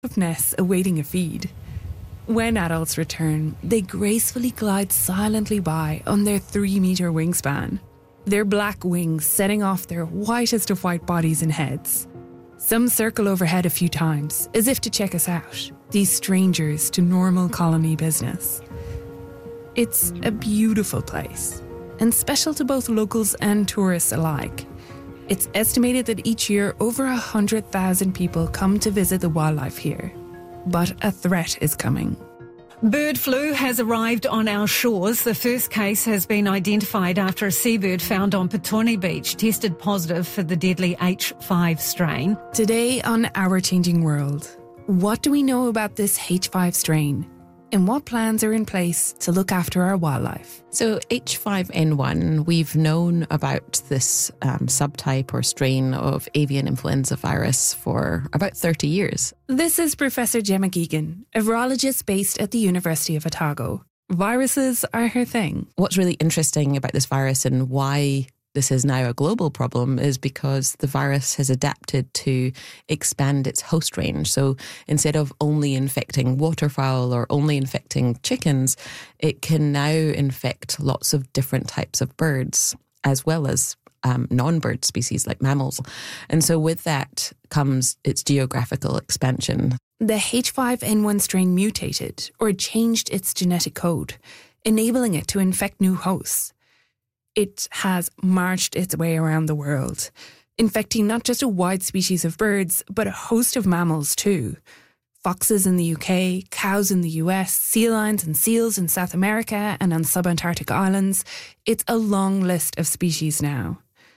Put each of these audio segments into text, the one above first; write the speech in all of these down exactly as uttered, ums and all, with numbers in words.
of nests awaiting a feed. When adults return, they gracefully glide silently by on their three-metre wingspan, their black wings setting off their whitest of white bodies and heads. Some circle overhead a few times, as if to check us out, these strangers to normal colony business. It's a beautiful place, and special to both locals and tourists alike. It's estimated that each year over one hundred thousand people come to visit the wildlife here. But a threat is coming. Bird flu has arrived on our shores. The first case has been identified after a seabird found on Petone Beach tested positive for the deadly H five strain. Today on Our Changing World, what do we know about this H five strain? And what plans are in place to look after our wildlife? So H five N one, we've known about this um, subtype or strain of avian influenza virus for about thirty years. This is Professor Gemma Geoghegan, a virologist based at the University of Otago. Viruses are her thing. What's really interesting about this virus and why this is now a global problem is because the virus has adapted to expand its host range. So instead of only infecting waterfowl or only infecting chickens, it can now infect lots of different types of birds, as well as um, non-bird species like mammals. And so with that comes its geographical expansion. The H five N one strain mutated or changed its genetic code, enabling it to infect new hosts. It has marched its way around the world, infecting not just a wide species of birds, but a host of mammals too. Foxes in the U K, cows in the U S, sea lions and seals in South America and on subantarctic islands. It's a long list of species now.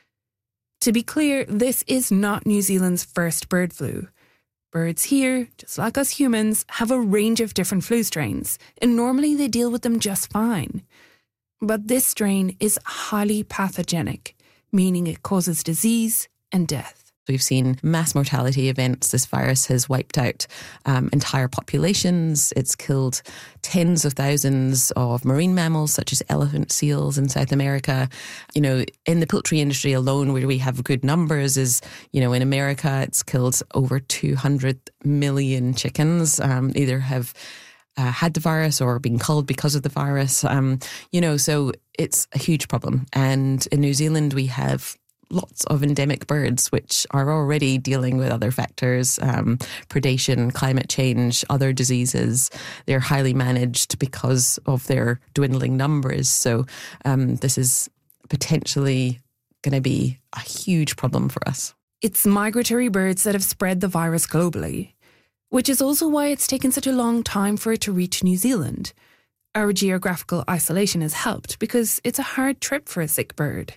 To be clear, this is not New Zealand's first bird flu. Birds here, just like us humans, have a range of different flu strains, and normally they deal with them just fine. But this strain is highly pathogenic, meaning it causes disease and death. We've seen mass mortality events. This virus has wiped out um, entire populations. It's killed tens of thousands of marine mammals, such as elephant seals in South America. You know, in the poultry industry alone, where we have good numbers, is, you know, in America, it's killed over two hundred million chickens, um, either have Uh, had the virus or been culled because of the virus. Um, you know, so it's a huge problem. And in New Zealand, we have lots of endemic birds which are already dealing with other factors, um, predation, climate change, other diseases. They're highly managed because of their dwindling numbers. So um, this is potentially going to be a huge problem for us. It's migratory birds that have spread the virus globally, which is also why it's taken such a long time for it to reach New Zealand. Our geographical isolation has helped because it's a hard trip for a sick bird.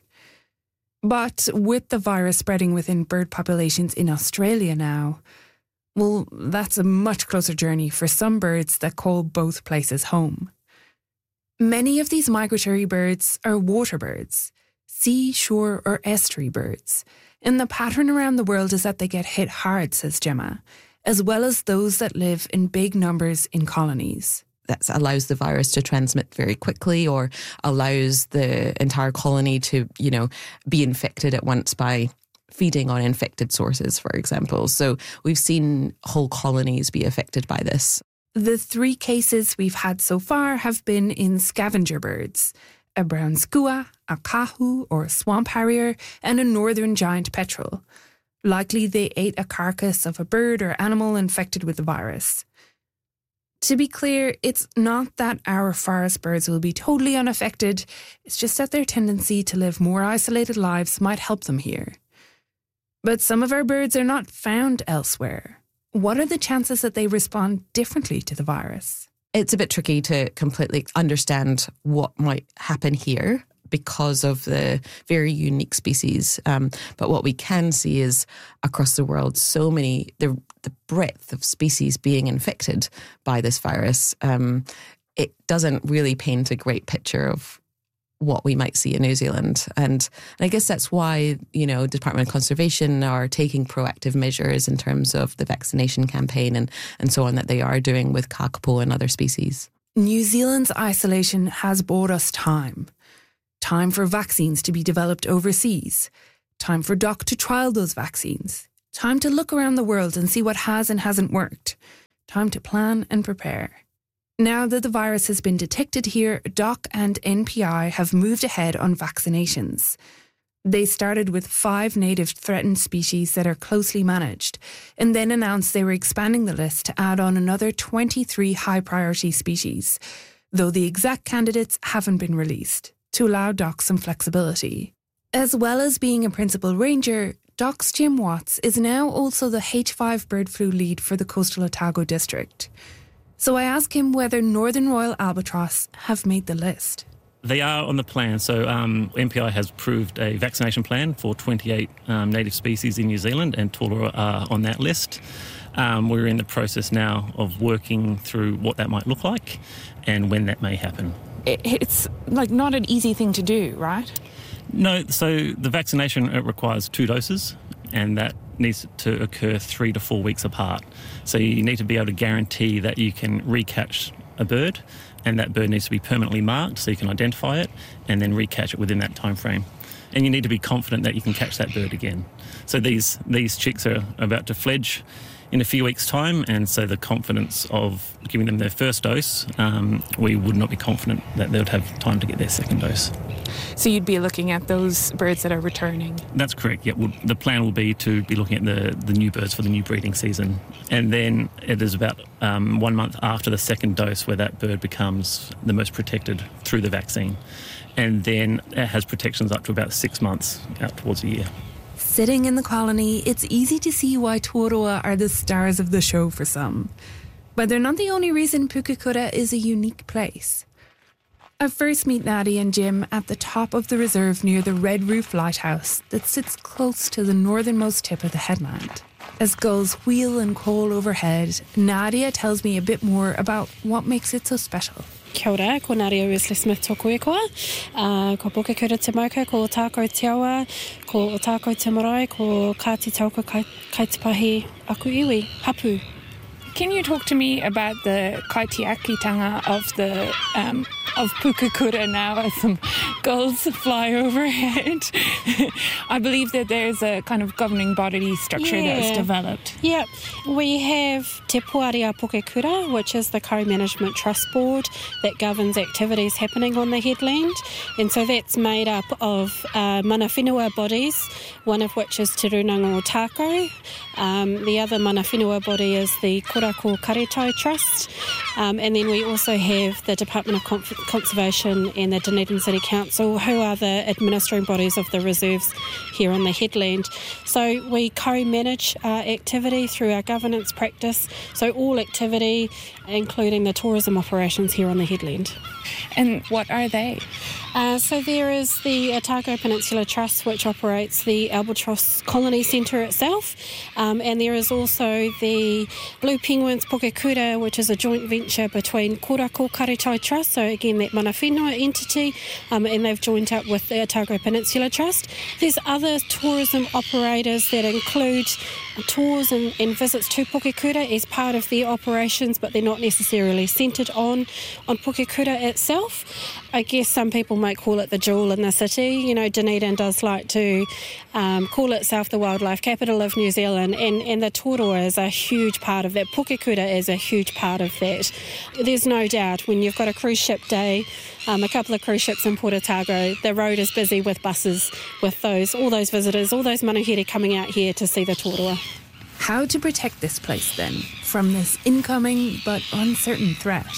But with the virus spreading within bird populations in Australia now, well, that's a much closer journey for some birds that call both places home. Many of these migratory birds are water birds, sea, shore or estuary birds. And the pattern around the world is that they get hit hard, says Gemma, as well as those that live in big numbers in colonies. That allows the virus to transmit very quickly or allows the entire colony to, you know, be infected at once by feeding on infected sources, for example. So we've seen whole colonies be affected by this. The three cases we've had so far have been in scavenger birds: a brown skua, a kahu or swamp harrier, and a northern giant petrel. Likely they ate a carcass of a bird or animal infected with the virus. To be clear, it's not that our forest birds will be totally unaffected, it's just that their tendency to live more isolated lives might help them here. But some of our birds are not found elsewhere. What are the chances that they respond differently to the virus? It's a bit tricky to completely understand what might happen here because of the very unique species. Um, but what we can see is across the world, so many, the, the breadth of species being infected by this virus, um, it doesn't really paint a great picture of what we might see in New Zealand. And, and I guess that's why, you know, Department of Conservation are taking proactive measures in terms of the vaccination campaign and, and so on that they are doing with kakapo and other species. New Zealand's isolation has bought us time. Time for vaccines to be developed overseas. Time for D O C to trial those vaccines. Time to look around the world and see what has and hasn't worked. Time to plan and prepare. Now that the virus has been detected here, D O C and N P I have moved ahead on vaccinations. They started with five native threatened species that are closely managed, and then announced they were expanding the list to add on another twenty-three high-priority species, though the exact candidates haven't been released, to allow D O C some flexibility. As well as being a principal ranger, D O C's Jim Watts is now also the H five bird flu lead for the Coastal Otago district. So I ask him whether Northern Royal Albatross have made the list. They are on the plan. So um, N P I has approved a vaccination plan for twenty-eight um, native species in New Zealand, and Tooroa are on that list. Um, we're in the process now of working through what that might look like and when that may happen. It's like not an easy thing to do, right? No, so the vaccination, it requires two doses, and that needs to occur three to four weeks apart. So you need to be able to guarantee that you can recatch a bird, and that bird needs to be permanently marked so you can identify it and then recatch it within that time frame. And you need to be confident that you can catch that bird again. So these these chicks are about to fledge in a few weeks' time, and so the confidence of giving them their first dose, um, we would not be confident that they would have time to get their second dose. So you'd be looking at those birds that are returning? That's correct, yeah. Well, the plan will be to be looking at the, the new birds for the new breeding season. And then it is about um, one month after the second dose where that bird becomes the most protected through the vaccine. And then it has protections up to about six months out towards a year. Sitting in the colony, it's easy to see why Tooroa are the stars of the show for some. But they're not the only reason Pukekura is a unique place. I first meet Nadia and Jim at the top of the reserve near the Red Roof Lighthouse that sits close to the northernmost tip of the headland. As gulls wheel and call overhead, Nadia tells me a bit more about what makes it so special. Kia ora, ko Nadia Wesley-Smith tōku e koa. Uh, ko Pukekura te mauka, ko Otago te awa, ko Otago te marae, ko Kāti Tauka kai, kai te pahi aku iwi, hapu. Can you talk to me about the kaitiakitanga of the um, of Pukekura now as some gulls fly overhead? I believe that there's a kind of governing body structure yeah. that's developed. Yeah, we have Te Puarea Pukekura, which is the Co-Management Trust Board that governs activities happening on the headland. And so that's made up of uh, mana whenua bodies, one of which is Te Runanga Otago. Um, the other mana whenua body is the Korako Karetai Trust. Um, and then we also have the Department of Conf- Conservation and the Dunedin City Council, who are the administering bodies of the reserves here on the headland. So we co-manage uh, activity through our governance practice, so all activity, including the tourism operations here on the headland. And what are they? Uh, so there is the Otago Peninsula Trust, which operates the Albatross Colony Centre itself, um, and there is also the Blue Penguins Pukekura, which is a joint venture between Korako Karetai Trust, so again that mana whenua entity, um, and they've joined up with the Otago Peninsula Trust. There's other tourism operators that include tours and, and visits to Pukekura as part of their operations, but they're not necessarily centred on, on Pukekura itself. I guess some people might call it the jewel in the city. You know, Dunedin does like to um, call itself the wildlife capital of New Zealand, and, and the Tooroa is a huge part of that. Pukekura is a huge part of that. There's no doubt when you've got a cruise ship day, um, a couple of cruise ships in Port Otago, the road is busy with buses, with those all those visitors, all those manuhiri coming out here to see the Tooroa. How to protect this place, then, from this incoming but uncertain threat?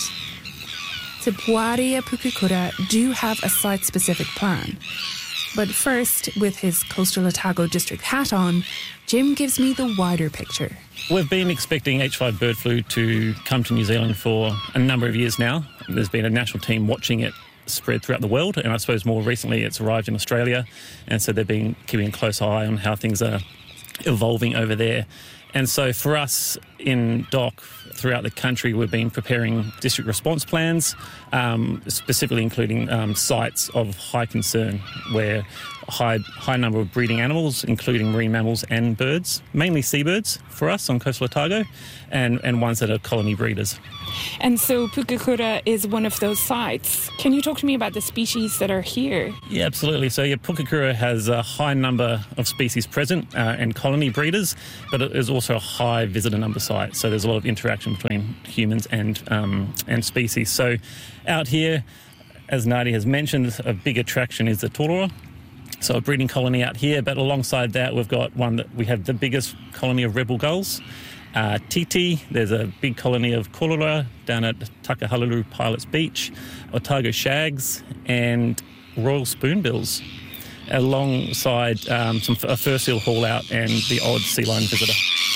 Te Puarea Pukekura do have a site-specific plan. But first, with his Coastal Otago district hat on, Jim gives me the wider picture. We've been expecting H five bird flu to come to New Zealand for a number of years now. There's been a national team watching it spread throughout the world, and I suppose more recently it's arrived in Australia, and so they've been keeping a close eye on how things are evolving over there. And so for us, in D O C throughout the country, we've been preparing district response plans, um, specifically including um, sites of high concern where high high number of breeding animals, including marine mammals and birds, mainly seabirds for us on coastal Otago, and, and ones that are colony breeders. And so Pukekura is one of those sites. Can you talk to me about the species that are here? Yeah, absolutely. So yeah, Pukekura has a high number of species present uh, and colony breeders, but it is also a high visitor number site. So there's a lot of interaction between humans and um, and species. So out here, as Nadia has mentioned, a big attraction is the Torora. So a breeding colony out here, but alongside that we've got one that we have the biggest colony of rebel gulls. Uh, Titi, there's a big colony of Korora down at Takahalulu Pilots Beach, Otago shags and royal spoonbills, alongside um, some a fur seal haul out and the odd sea lion visitor.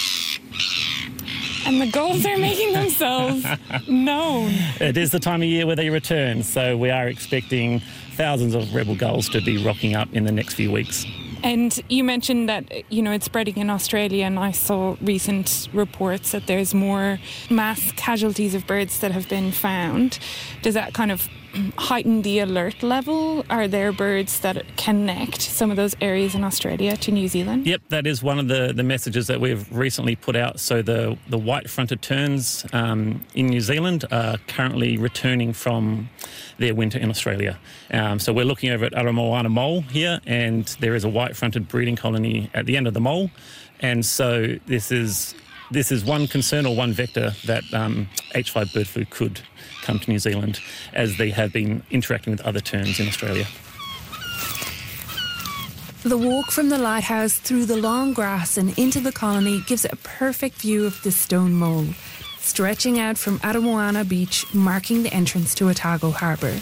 And the gulls are making themselves known. It is the time of year where they return, so we are expecting thousands of rebel gulls to be rocking up in the next few weeks. And you mentioned that, you know, it's spreading in Australia, and I saw recent reports that there's more mass casualties of birds that have been found. Does that kind of heighten the alert level? Are there birds that connect some of those areas in Australia to New Zealand? Yep, that is one of the, the messages that we've recently put out. So the, the white-fronted terns um, in New Zealand are currently returning from their winter in Australia. Um, so we're looking over at Aramoana Mole here, and there is a white-fronted breeding colony at the end of the mole. And so this is this is one concern or one vector that um, H five bird flu could come to New Zealand, as they have been interacting with other terns in Australia. The walk from the lighthouse through the long grass and into the colony gives a perfect view of the stone mole, stretching out from Aramoana Beach, marking the entrance to Otago Harbour.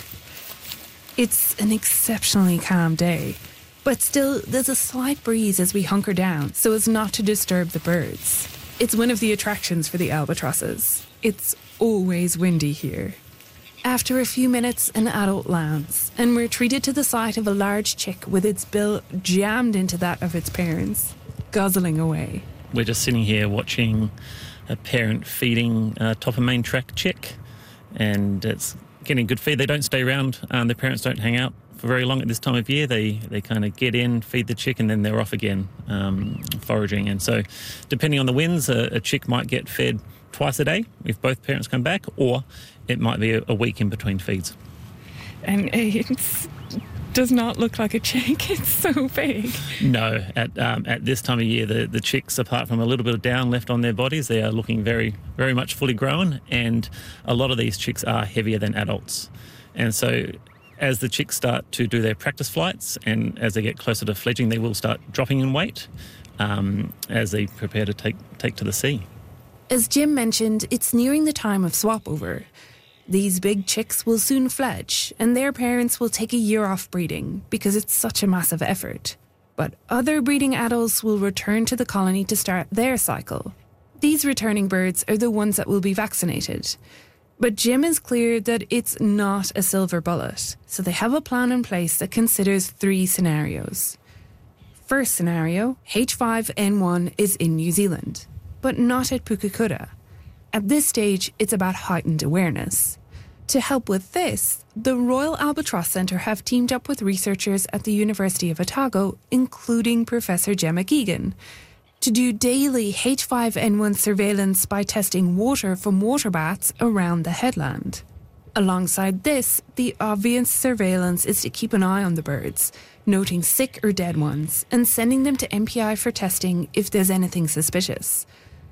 It's an exceptionally calm day, but still there's a slight breeze as we hunker down so as not to disturb the birds. It's one of the attractions for the albatrosses. It's always windy here. After a few minutes, an adult lands, and we're treated to the sight of a large chick with its bill jammed into that of its parents, guzzling away. We're just sitting here watching a parent feeding a top of main track chick, and it's getting good feed. They don't stay around, um, the parents don't hang out for very long at this time of year. They they kind of get in, feed the chick, and then they're off again, um, foraging. And so depending on the winds, a, a chick might get fed twice a day if both parents come back, or it might be a, a week in between feeds. And it does not look like a chick. It's so big. No, at um, at this time of year, the, the chicks, apart from a little bit of down left on their bodies, they are looking very, very much fully grown, and a lot of these chicks are heavier than adults. And so as the chicks start to do their practice flights and as they get closer to fledging, they will start dropping in weight um, as they prepare to take take to the sea. As Jim mentioned, it's nearing the time of swap over. These big chicks will soon fledge, and their parents will take a year off breeding because it's such a massive effort. But other breeding adults will return to the colony to start their cycle. These returning birds are the ones that will be vaccinated. But Jim is clear that it's not a silver bullet, so they have a plan in place that considers three scenarios. First scenario, H five N one is in New Zealand, but not at Pukekura. At this stage, it's about heightened awareness. To help with this, the Royal Albatross Centre have teamed up with researchers at the University of Otago, including Professor Gemma Geoghegan, to do daily H five N one surveillance by testing water from water baths around the headland. Alongside this, the obvious surveillance is to keep an eye on the birds, noting sick or dead ones, and sending them to M P I for testing if there's anything suspicious.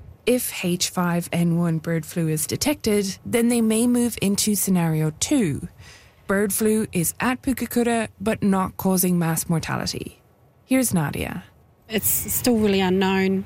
If H five N one bird flu is detected, then they may move into scenario two. Bird flu is at Pukekura, but not causing mass mortality. Here's Nadia. It's still really unknown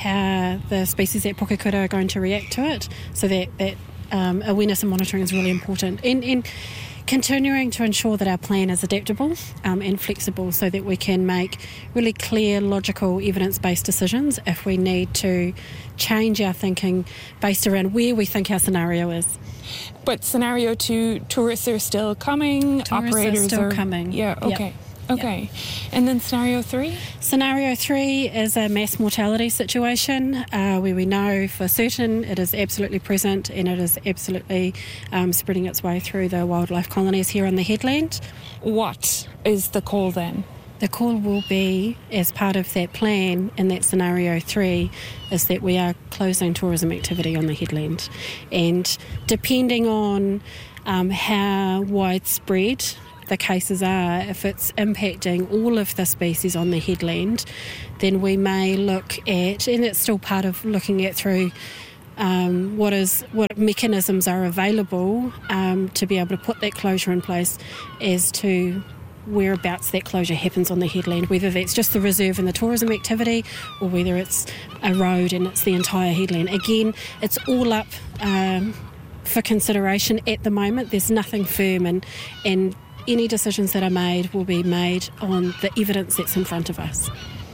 how the species at Pukekura are going to react to it, so that, that um, awareness and monitoring is really important. And, and continuing to ensure that our plan is adaptable um, and flexible so that we can make really clear, logical, evidence-based decisions if we need to change our thinking based around where we think our scenario is. But scenario two, tourists are still coming, Tourists operators are still are coming. Yeah, okay. Yep. Okay. Yeah. And then scenario three? Scenario three is a mass mortality situation uh, where we know for certain it is absolutely present and it is absolutely um, spreading its way through the wildlife colonies here on the headland. What is the call then? The call will be, as part of that plan in that scenario three, is that we are closing tourism activity on the headland. And depending on um, how widespread the cases are, if it's impacting all of the species on the headland, then we may look at, and it's still part of looking at through um, what is what mechanisms are available um, to be able to put that closure in place as to whereabouts that closure happens on the headland, whether that's just the reserve and the tourism activity or whether it's a road and it's the entire headland. Again, it's all up um, for consideration at the moment. There's nothing firm, and, and any decisions that are made will be made on the evidence that's in front of us.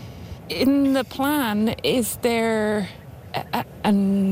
In the plan, is there a, a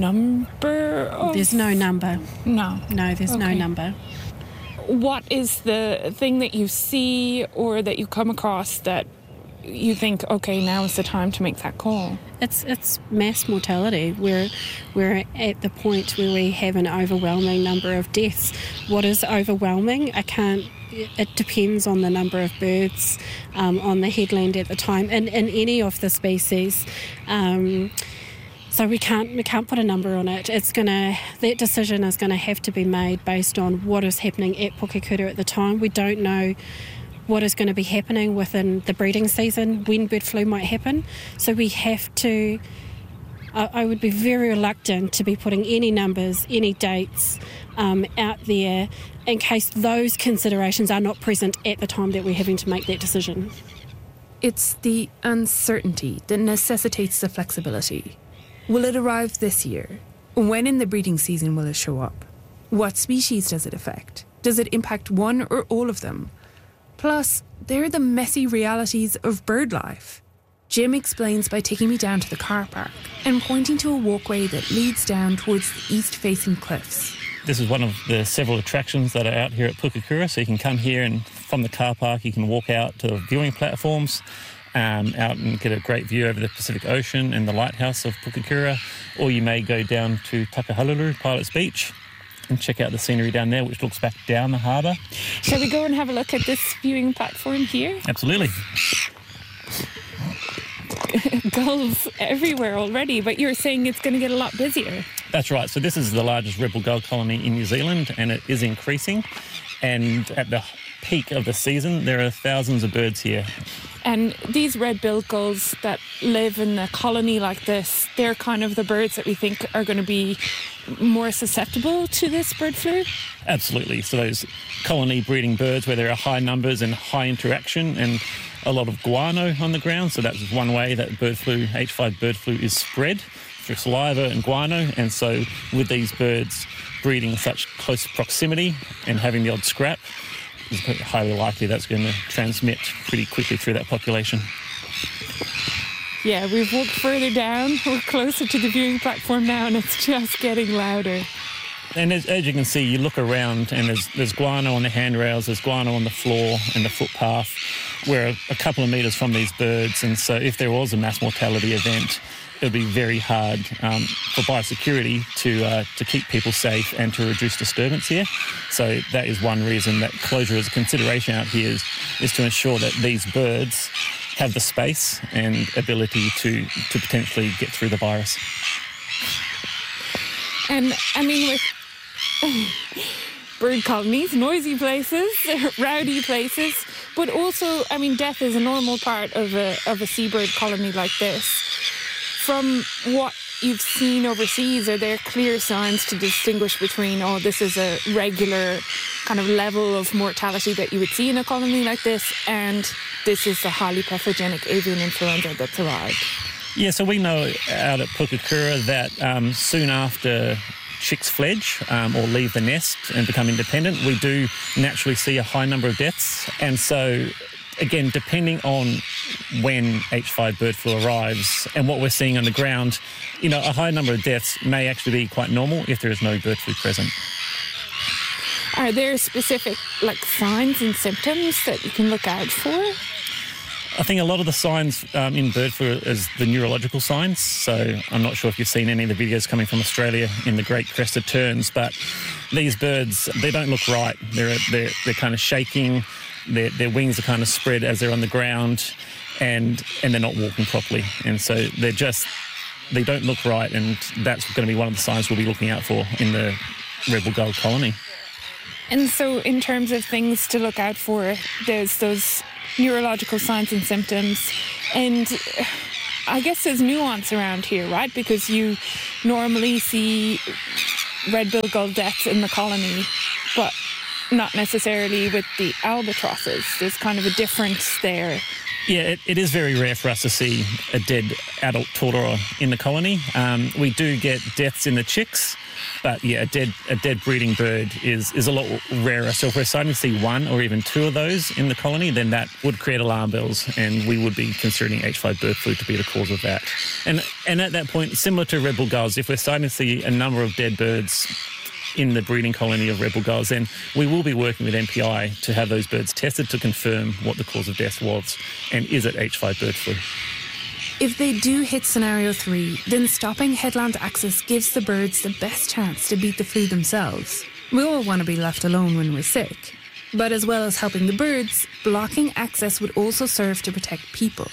number of... There's no number. No. No, there's Okay. no number. What is the thing that you see or that you come across that you think, okay, now is the time to make that call? It's it's mass mortality. We're, we're at the point where we have an overwhelming number of deaths. What is overwhelming? I can't... It depends on the number of birds um, on the headland at the time, in, in any of the species. Um, So we can't we can't put a number on it. It's gonna that decision is gonna have to be made based on what is happening at Pukekura at the time. We don't know what is going to be happening within the breeding season, when bird flu might happen. So we have to. I, I would be very reluctant to be putting any numbers, any dates um, out there in case those considerations are not present at the time that we're having to make that decision. It's the uncertainty that necessitates the flexibility. Will it arrive this year? When in the breeding season will it show up? What species does it affect? Does it impact one or all of them? Plus, there are the messy realities of bird life. Jim explains by taking me down to the car park and pointing to a walkway that leads down towards the east-facing cliffs. This is one of the several attractions that are out here at Pukekura, so you can come here and from the car park you can walk out to viewing platforms, um, out and get a great view over the Pacific Ocean and the lighthouse of Pukekura, or you may go down to Takahalulu, Pilots Beach, and check out the scenery down there, which looks back down the harbour. Shall we go and have a look at this viewing platform here? Absolutely. Gulls everywhere already, but you're saying it's going to get a lot busier. That's right. So this is the largest red bill gull colony in New Zealand, and it is increasing. And at the peak of the season, there are thousands of birds here. And these red-billed gulls that live in a colony like this, they're kind of the birds that we think are going to be more susceptible to this bird flu? Absolutely. So those colony breeding birds where there are high numbers and high interaction and a lot of guano on the ground. So that's one way that bird flu, H five bird flu, is spread, through saliva and guano. And so with these birds breeding in such close proximity and having the odd scrap, it's highly likely that's going to transmit pretty quickly through that population. Yeah, we've walked further down. We're closer to the viewing platform now, and it's just getting louder. And as, as you can see, you look around and there's, there's guano on the handrails, there's guano on the floor and the footpath. We're a, a couple of metres from these birds, and so if there was a mass mortality event, it would be very hard um, for biosecurity to uh, to keep people safe and to reduce disturbance here. So that is one reason that closure as a consideration out here is, is to ensure that these birds have the space and ability to, to potentially get through the virus. And, I mean, with bird colonies, noisy places, rowdy places, but also, I mean, death is a normal part of a, of a seabird colony like this. From what you've seen overseas, are there clear signs to distinguish between, oh, this is a regular kind of level of mortality that you would see in a colony like this, and this is the highly pathogenic avian influenza that's arrived? Yeah, so we know out at Pukekura that um, soon after chicks fledge um, or leave the nest and become independent, we do naturally see a high number of deaths. And so, again, depending on when H five bird flu arrives and what we're seeing on the ground, you know, a high number of deaths may actually be quite normal if there is no bird flu present. Are there specific, like, signs and symptoms that you can look out for? I think a lot of the signs um, in bird flu is the neurological signs. So I'm not sure if you've seen any of the videos coming from Australia in the great crested terns, but these birds, they don't look right. They're they're, they're kind of shaking. Their, their wings are kind of spread as they're on the ground, and and they're not walking properly. And so they're just, they don't look right, and that's going to be one of the signs we'll be looking out for in the red-billed gull colony. And so in terms of things to look out for, there's those neurological signs and symptoms. And I guess there's nuance around here, right? Because you normally see red-billed gull deaths in the colony, but not necessarily with the albatrosses. There's kind of a difference there. Yeah, it, it is very rare for us to see a dead adult tortoise in the colony. Um, we do get deaths in the chicks, but yeah, a dead a dead breeding bird is, is a lot rarer. So if we're starting to see one or even two of those in the colony, then that would create alarm bells, and we would be considering H five bird flu to be the cause of that. And and at that point, similar to red-billed gulls, if we're starting to see a number of dead birds in the breeding colony of red-billed gulls, then we will be working with M P I to have those birds tested to confirm what the cause of death was, and is it H five bird flu. If they do hit scenario three, then stopping headland access gives the birds the best chance to beat the flu themselves. We all want to be left alone when we're sick. But as well as helping the birds, blocking access would also serve to protect people.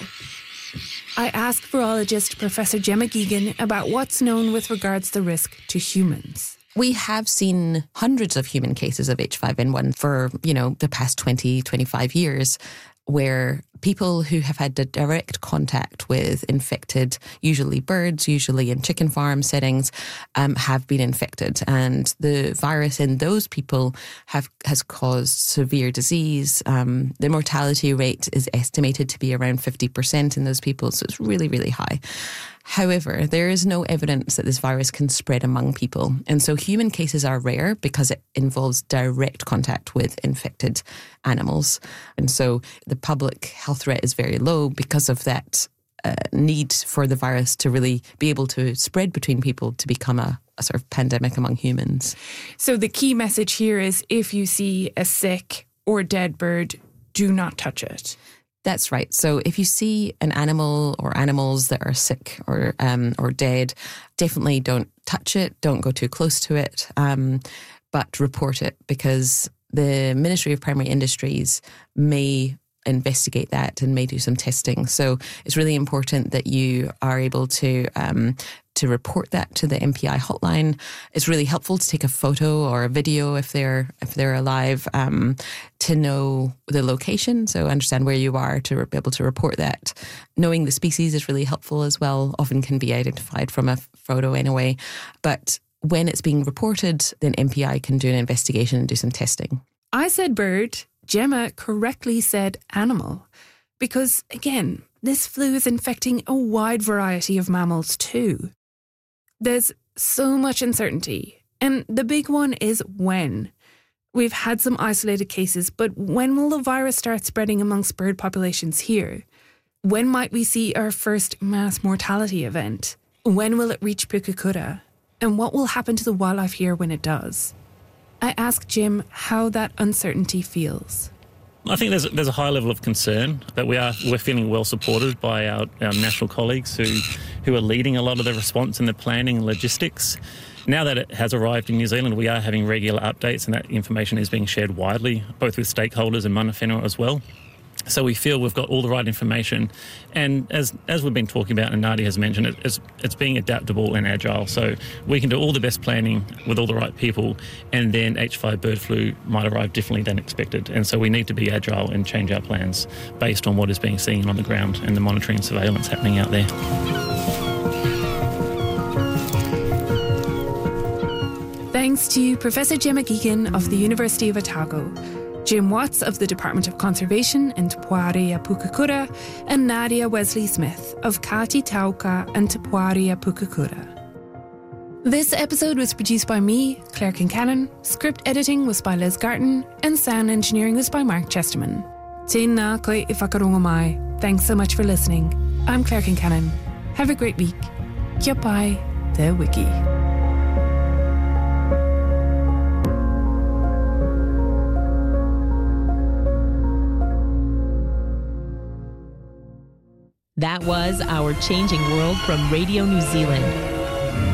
I asked virologist Professor Gemma Geoghegan about what's known with regards to the risk to humans. We have seen hundreds of human cases of H five N one for, you know, the past twenty, twenty-five years, where people who have had a direct contact with infected, usually birds, usually in chicken farm settings, um, have been infected. And the virus in those people have has caused severe disease. Um, the mortality rate is estimated to be around fifty percent in those people, so it's really, really high. However, there is no evidence that this virus can spread among people. And so human cases are rare because it involves direct contact with infected animals. And so the public health threat is very low because of that uh, need for the virus to really be able to spread between people to become a, a sort of pandemic among humans. So the key message here is if you see a sick or dead bird, do not touch it. That's right. So if you see an animal or animals that are sick or um, or dead, definitely don't touch it, don't go too close to it, um, but report it, because the Ministry of Primary Industries may investigate that and may do some testing. So it's really important that you are able to um, to report that to the M P I hotline. It's really helpful to take a photo or a video if they're if they're alive, um, to know the location, so understand where you are to be able to report that. Knowing the species is really helpful as well, often can be identified from a photo anyway. But when it's being reported, then M P I can do an investigation and do some testing. I said bird, Gemma correctly said animal, because again, this flu is infecting a wide variety of mammals too. There's so much uncertainty, and the big one is when. We've had some isolated cases, but when will the virus start spreading amongst bird populations here? When might we see our first mass mortality event? When will it reach Pukekura? And what will happen to the wildlife here when it does? I asked Jim how that uncertainty feels. I think there's there's a high level of concern, but we are we're feeling well supported by our, our national colleagues who who are leading a lot of the response and the planning and logistics. Now that it has arrived in New Zealand, we are having regular updates, and that information is being shared widely, both with stakeholders and mana whenua as well. So we feel we've got all the right information, and as as we've been talking about, and Nadia has mentioned, it, it's it's being adaptable and agile. So we can do all the best planning with all the right people, and then H five bird flu might arrive differently than expected. And so we need to be agile and change our plans based on what is being seen on the ground and the monitoring and surveillance happening out there. Thanks to Professor Gemma Geoghegan of the University of Otago, Jim Watts of the Department of Conservation in Te Puarea Pukekura, and Nadia Wesley-Smith of Kati Tauka and Te Puaea Pukekura. This episode was produced by me, Claire Kincannon, script editing was by Liz Garton, and sound engineering was by Mark Chesterman. Tēnā koe i whakarongo mai. Thanks so much for listening. I'm Claire Kincannon. Have a great week. Kia pai, Te Wiki. That was Our Changing World from Radio New Zealand.